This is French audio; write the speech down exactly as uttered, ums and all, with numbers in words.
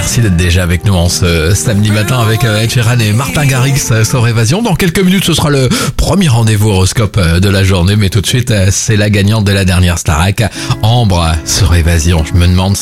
Merci d'être déjà avec nous en ce samedi matin avec Ed Sheeran et Martin Garrix sur Évasion. Dans quelques minutes, ce sera le premier rendez-vous horoscope de la journée. Mais tout de suite, c'est la gagnante de la dernière Starac, Ambre sur Évasion. Je me demande si